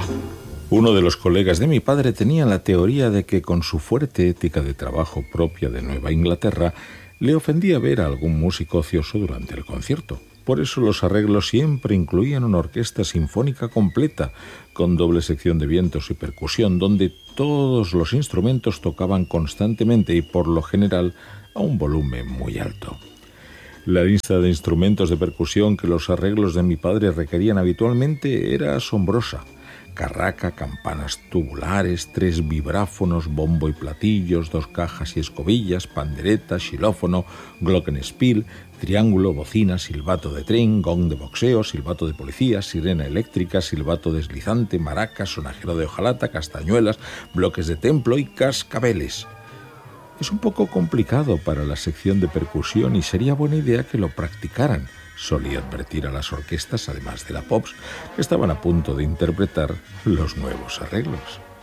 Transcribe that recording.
Uno de los colegas de mi padre tenía la teoría de que con su fuerte ética de trabajo propia de Nueva Inglaterra le ofendía ver a algún músico ocioso durante el concierto. Por eso los arreglos siempre incluían una orquesta sinfónica completa, con doble sección de vientos y percusión, donde todos los instrumentos tocaban constantemente y por lo general a un volumen muy alto. La lista de instrumentos de percusión que los arreglos de mi padre requerían habitualmente era asombrosa. Carraca, campanas tubulares, 3 vibráfonos, bombo y platillos, 2 cajas y escobillas, pandereta, xilófono, glockenspiel, triángulo, bocina, silbato de tren, gong de boxeo, silbato de policía, sirena eléctrica, silbato deslizante, maracas, sonajero de hojalata, castañuelas, bloques de templo y cascabeles. Es un poco complicado para la sección de percusión y sería buena idea que lo practicaran, solía advertir a las orquestas, además de la Pops, que estaban a punto de interpretar los nuevos arreglos.